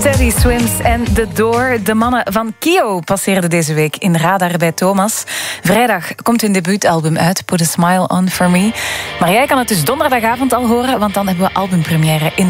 Teddy Swims en The Door. De mannen van Kio passeerden deze week in Radar bij Thomas. Vrijdag komt hun debuutalbum uit, Put a Smile on For Me. Maar jij kan het dus donderdagavond al horen, want dan hebben we albumpremière in